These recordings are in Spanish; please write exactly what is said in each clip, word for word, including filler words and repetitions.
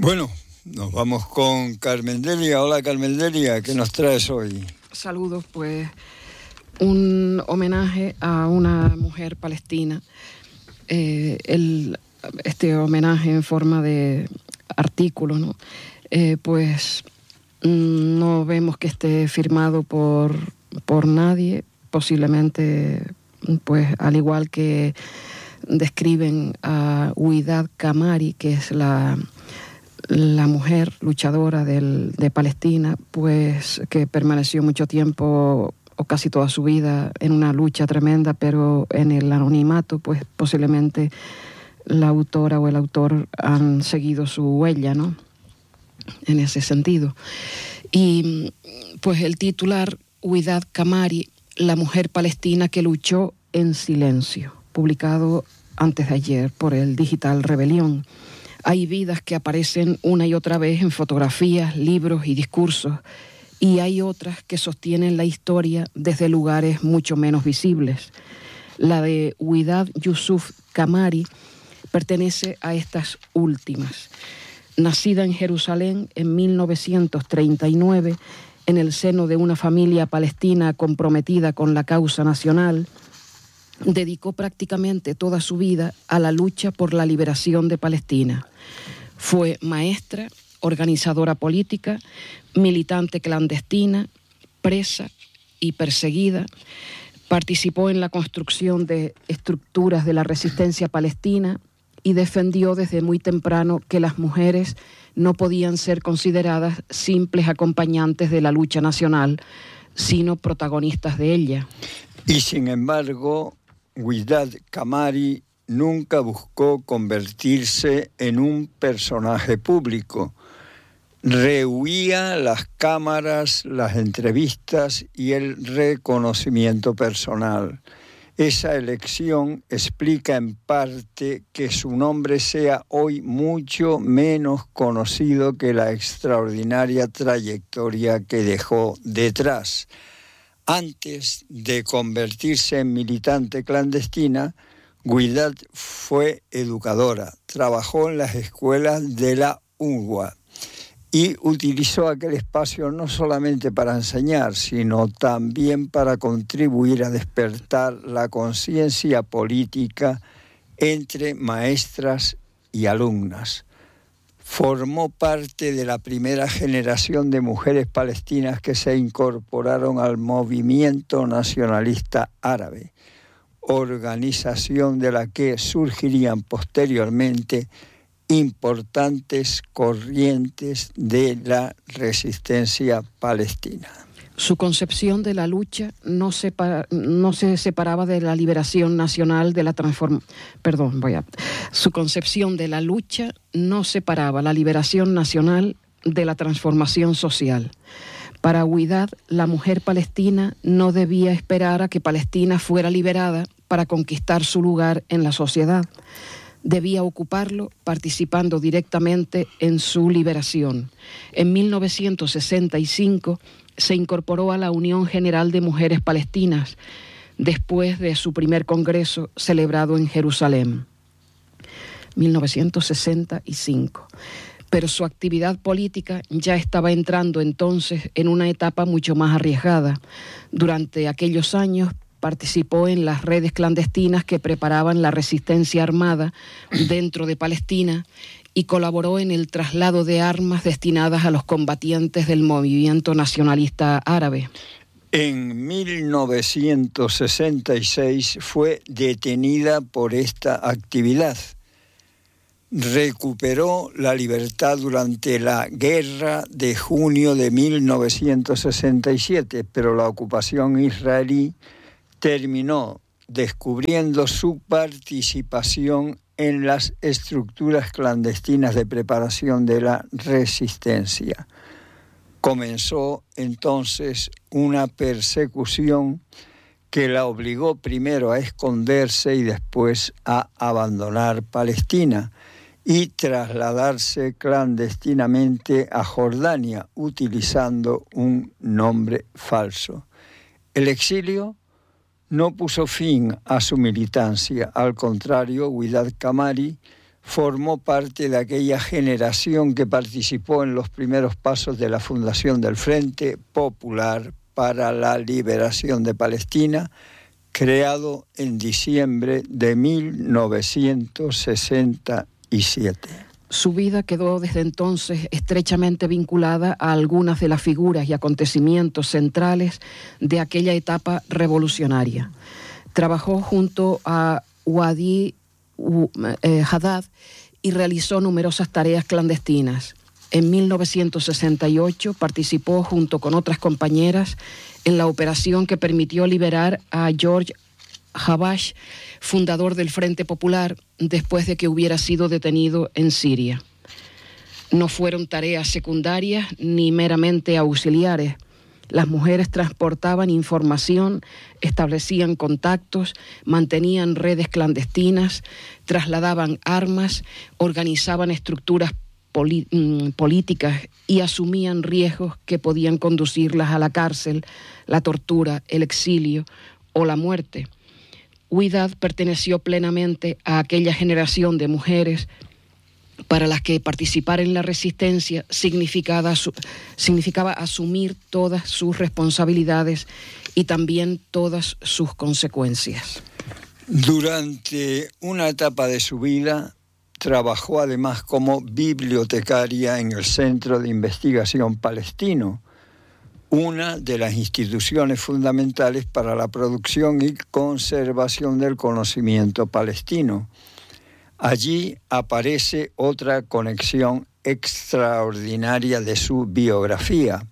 Bueno, nos vamos con Carmen Delia. Hola Carmen Delia, ¿qué nos traes hoy? Saludos, pues un homenaje a una mujer palestina. Eh, el, este homenaje en forma de artículo, ¿no? Eh, pues no vemos que esté firmado por, por nadie, posiblemente, pues al igual que describen a Widad Kamari, que es la, la mujer luchadora del, de Palestina, pues que permaneció mucho tiempo o casi toda su vida en una lucha tremenda, pero en el anonimato, pues posiblemente la autora o el autor han seguido su huella, ¿no? En ese sentido. Y pues el titular, Widad Kamari, la mujer palestina que luchó en silencio, publicado antes de ayer por el digital Rebelión. Hay vidas que aparecen una y otra vez en fotografías, libros y discursos, y hay otras que sostienen la historia desde lugares mucho menos visibles. La de Widad Yusuf Kamari pertenece a estas últimas. Nacida en Jerusalén en mil novecientos treinta y nueve, en el seno de una familia palestina comprometida con la causa nacional, dedicó prácticamente toda su vida a la lucha por la liberación de Palestina. Fue maestra, organizadora política, militante clandestina, presa y perseguida. Participó en la construcción de estructuras de la resistencia palestina y defendió desde muy temprano que las mujeres no podían ser consideradas simples acompañantes de la lucha nacional, sino protagonistas de ella. Y sin embargo, Widad Kamari nunca buscó convertirse en un personaje público. Rehuía las cámaras, las entrevistas y el reconocimiento personal. Esa elección explica en parte que su nombre sea hoy mucho menos conocido que la extraordinaria trayectoria que dejó detrás. Antes de convertirse en militante clandestina, Widad fue educadora, trabajó en las escuelas de la UNRWA y utilizó aquel espacio no solamente para enseñar, sino también para contribuir a despertar la conciencia política entre maestras y alumnas. Formó parte de la primera generación de mujeres palestinas que se incorporaron al movimiento nacionalista árabe, organización de la que surgirían posteriormente importantes corrientes de la resistencia palestina. Su concepción de la lucha no, separa, no se separaba de la liberación nacional de la transform... Perdón, voy a... Su concepción de la lucha no separaba la liberación nacional de la transformación social. Para Widad, la mujer palestina no debía esperar a que Palestina fuera liberada para conquistar su lugar en la sociedad. Debía ocuparlo participando directamente en su liberación. En mil novecientos sesenta y cinco se incorporó a la Unión General de Mujeres Palestinas, después de su primer congreso celebrado en Jerusalén. mil novecientos sesenta y cinco. Pero su actividad política ya estaba entrando entonces en una etapa mucho más arriesgada. Durante aquellos años participó en las redes clandestinas que preparaban la resistencia armada dentro de Palestina y colaboró en el traslado de armas destinadas a los combatientes del movimiento nacionalista árabe. En mil novecientos sesenta y seis fue detenida por esta actividad. Recuperó la libertad durante la guerra de junio de mil novecientos sesenta y siete, pero la ocupación israelí terminó descubriendo su participación en las estructuras clandestinas de preparación de la resistencia. Comenzó entonces una persecución que la obligó primero a esconderse y después a abandonar Palestina y trasladarse clandestinamente a Jordania utilizando un nombre falso. El exilio no puso fin a su militancia. Al contrario, Widad Kamari formó parte de aquella generación que participó en los primeros pasos de la fundación del Frente Popular para la Liberación de Palestina, creado en diciembre de mil novecientos sesenta y siete. Su vida quedó desde entonces estrechamente vinculada a algunas de las figuras y acontecimientos centrales de aquella etapa revolucionaria. Trabajó junto a Wadi eh, Haddad y realizó numerosas tareas clandestinas. En mil novecientos sesenta y ocho participó junto con otras compañeras en la operación que permitió liberar a George Habash, fundador del Frente Popular, después de que hubiera sido detenido en Siria. No fueron tareas secundarias ni meramente auxiliares. Las mujeres transportaban información, establecían contactos, mantenían redes clandestinas, trasladaban armas, organizaban estructuras poli- políticas y asumían riesgos que podían conducirlas a la cárcel, la tortura, el exilio o la muerte. Widad perteneció plenamente a aquella generación de mujeres para las que participar en la resistencia significaba, significaba asumir todas sus responsabilidades y también todas sus consecuencias. Durante una etapa de su vida, trabajó además como bibliotecaria en el Centro de Investigación Palestino, una de las instituciones fundamentales para la producción y conservación del conocimiento palestino. Allí aparece otra conexión extraordinaria de su biografía.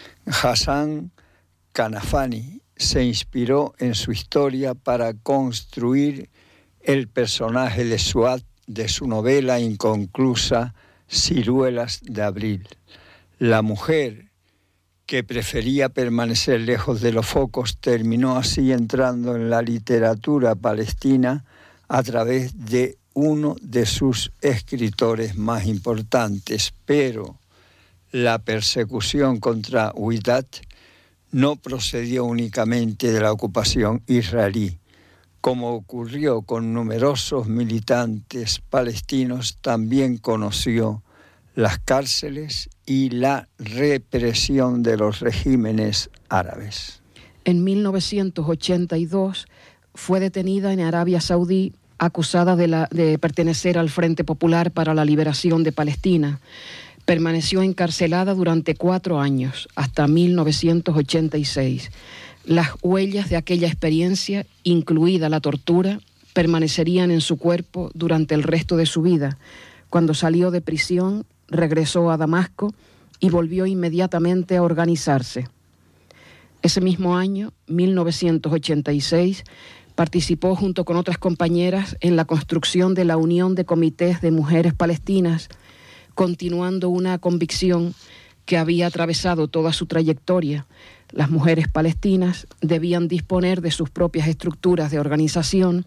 Hassan Kanafani se inspiró en su historia para construir el personaje de Suad de su novela inconclusa Ciruelas de Abril. La mujer que prefería permanecer lejos de los focos terminó así entrando en la literatura palestina a través de uno de sus escritores más importantes, pero la persecución contra Widad no procedió únicamente de la ocupación israelí. Como ocurrió con numerosos militantes palestinos, también conoció las cárceles y la represión de los regímenes árabes. En mil novecientos ochenta y dos fue detenida en Arabia Saudí acusada de, la, de pertenecer al Frente Popular para la Liberación de Palestina. Permaneció encarcelada durante cuatro años, hasta mil novecientos ochenta y seis. Las huellas de aquella experiencia, incluida la tortura, permanecerían en su cuerpo durante el resto de su vida. Cuando salió de prisión, regresó a Damasco y volvió inmediatamente a organizarse. Ese mismo año, mil novecientos ochenta y seis, participó junto con otras compañeras en la construcción de la Unión de Comités de Mujeres Palestinas, continuando una convicción que había atravesado toda su trayectoria. Las mujeres palestinas debían disponer de sus propias estructuras de organización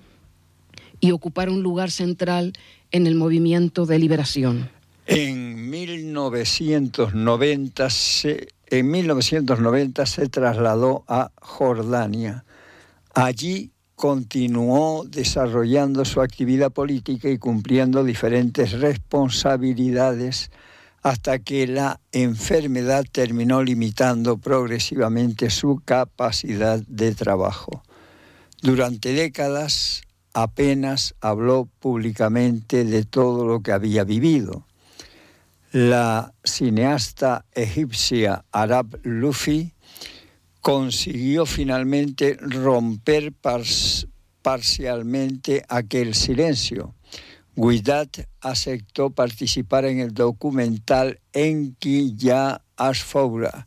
y ocupar un lugar central en el movimiento de liberación. En mil novecientos noventa se, en mil novecientos noventa se trasladó a Jordania. Allí continuó desarrollando su actividad política y cumpliendo diferentes responsabilidades hasta que la enfermedad terminó limitando progresivamente su capacidad de trabajo. Durante décadas apenas habló públicamente de todo lo que había vivido. La cineasta egipcia Arab Lufi consiguió finalmente romper par- parcialmente aquel silencio. Widad aceptó participar en el documental Enki Ya Ashfoura,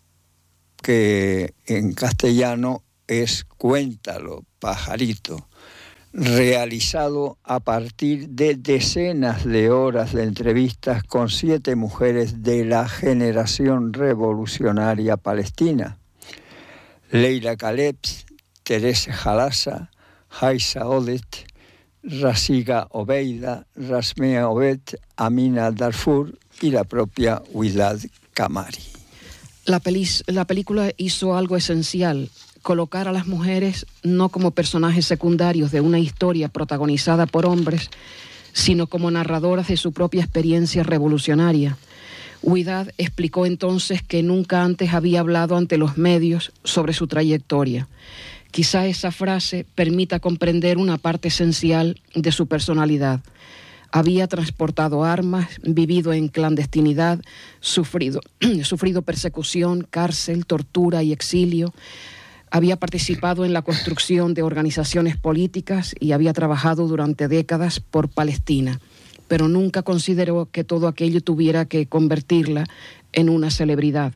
que en castellano es Cuéntalo, pajarito, realizado a partir de decenas de horas de entrevistas con siete mujeres de la generación revolucionaria palestina. Leila Kaleb, Teresa Jalassa, Haisa Odet, Rasiga Obeida, Rasmea Obed, Amina Darfur y la propia Widad Kamari. La, pelis, la película hizo algo esencial: colocar a las mujeres no como personajes secundarios de una historia protagonizada por hombres, sino como narradoras de su propia experiencia revolucionaria. Huidad explicó entonces que nunca antes había hablado ante los medios sobre su trayectoria. Quizá esa frase permita comprender una parte esencial de su personalidad. Había transportado armas, vivido en clandestinidad, sufrido, sufrido persecución, cárcel, tortura y exilio. Había participado en la construcción de organizaciones políticas y había trabajado durante décadas por Palestina, pero nunca consideró que todo aquello tuviera que convertirla en una celebridad.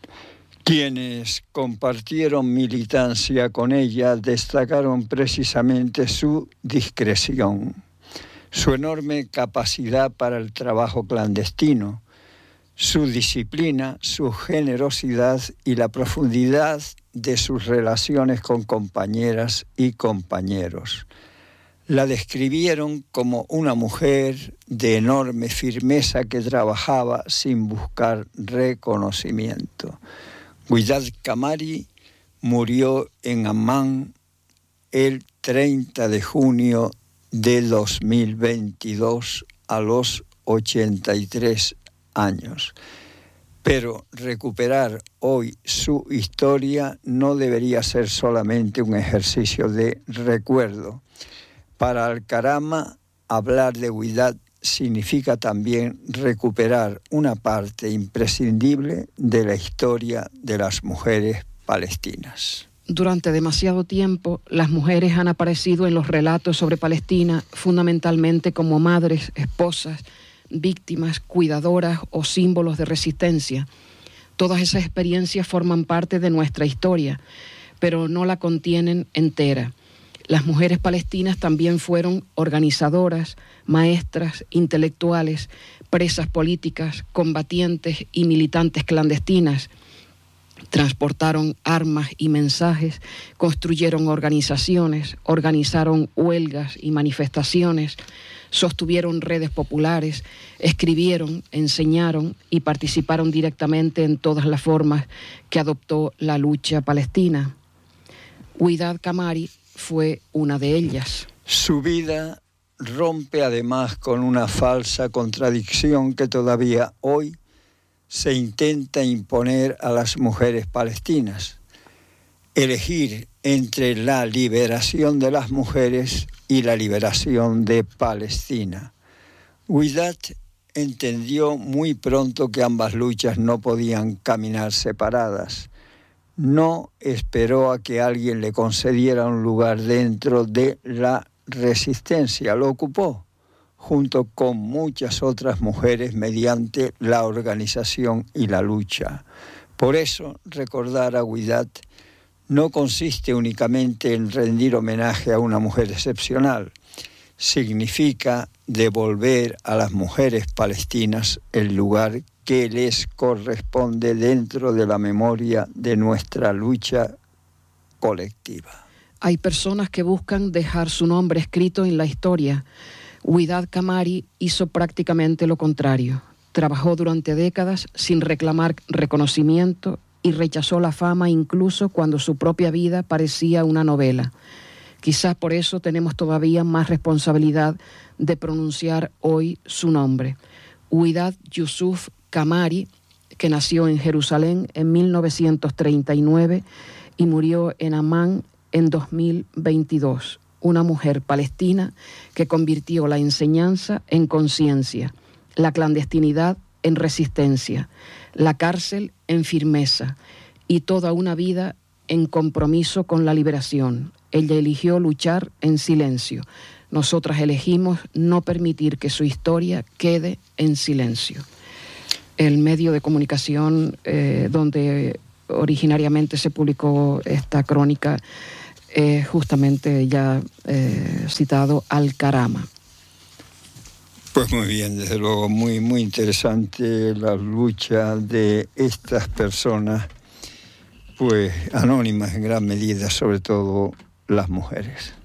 Quienes compartieron militancia con ella destacaron precisamente su discreción, su enorme capacidad para el trabajo clandestino, su disciplina, su generosidad y la profundidad de sus relaciones con compañeras y compañeros. La describieron como una mujer de enorme firmeza que trabajaba sin buscar reconocimiento. Huidad Qamari murió en Amán el treinta de junio de dos mil veintidós a los ochenta y tres años. Pero recuperar hoy su historia no debería ser solamente un ejercicio de recuerdo. Para Al-Karama, hablar de Huidad significa también recuperar una parte imprescindible de la historia de las mujeres palestinas. Durante demasiado tiempo, las mujeres han aparecido en los relatos sobre Palestina fundamentalmente como madres, esposas, víctimas, cuidadoras o símbolos de resistencia. Todas esas experiencias forman parte de nuestra historia, pero no la contienen entera. Las mujeres palestinas también fueron organizadoras, maestras, intelectuales, presas políticas, combatientes y militantes clandestinas. Transportaron armas y mensajes, construyeron organizaciones, organizaron huelgas y manifestaciones, sostuvieron redes populares, escribieron, enseñaron y participaron directamente en todas las formas que adoptó la lucha palestina. Huidad Qamari fue una de ellas. Su vida rompe además con una falsa contradicción que todavía hoy se intenta imponer a las mujeres palestinas: elegir entre la liberación de las mujeres y la liberación de Palestina. Huidad entendió muy pronto que ambas luchas no podían caminar separadas. No esperó a que alguien le concediera un lugar dentro de la resistencia, lo ocupó junto con muchas otras mujeres mediante la organización y la lucha. Por eso, recordar a Huidad no consiste únicamente en rendir homenaje a una mujer excepcional. Significa devolver a las mujeres palestinas el lugar que les corresponde dentro de la memoria de nuestra lucha colectiva. Hay personas que buscan dejar su nombre escrito en la historia. Huidad Qamari hizo prácticamente lo contrario. Trabajó durante décadas sin reclamar reconocimiento y rechazó la fama incluso cuando su propia vida parecía una novela. Quizás por eso tenemos todavía más responsabilidad de pronunciar hoy su nombre. Huidad Yusuf Qamari, que nació en Jerusalén en mil novecientos treinta y nueve y murió en Amán en dos mil veintidós. Una mujer palestina que convirtió la enseñanza en conciencia, la clandestinidad en resistencia, la cárcel en firmeza y toda una vida en compromiso con la liberación. Ella eligió luchar en silencio. Nosotras elegimos no permitir que su historia quede en silencio. El medio de comunicación eh, donde originariamente se publicó esta crónica es justamente ya eh, citado Al-Karama. Pues muy bien, desde luego, muy, muy interesante la lucha de estas personas, pues anónimas en gran medida, sobre todo las mujeres.